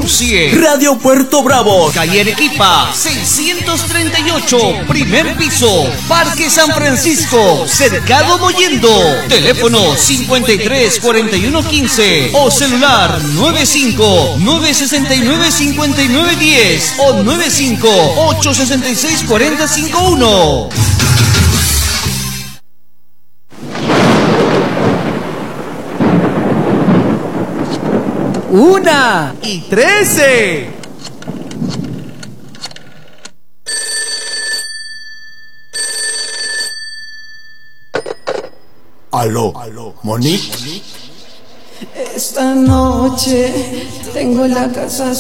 Purcie, Radio Puerto Bravo, calle Arequipa, 638, primer piso, Parque San Francisco, Cercado Mollendo. Teléfono 53 41 15 o celular 95 969 59 10 o 95 866 40 51. Una y 13. Aló, Monique. Esta noche tengo la casa